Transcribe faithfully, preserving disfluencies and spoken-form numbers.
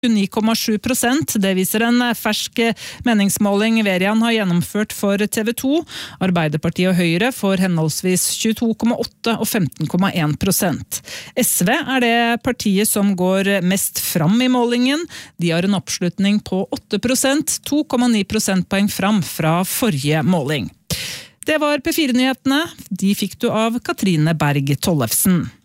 ni komma sju prosent. Det viser en fersk meningsmåling Verian har gjennomført for T V to. Arbeiderpartiet og Høyre får henholdsvis tjueto komma åtte og femten komma en prosent. S V er det partiet som går mest fram i målingen. De har en oppslutning på åtte prosent, to komma ni prosentpoeng fram fra forrige måling. Det var P fire-nyhetene. De fikk du av Katrine Berg Tollefsen.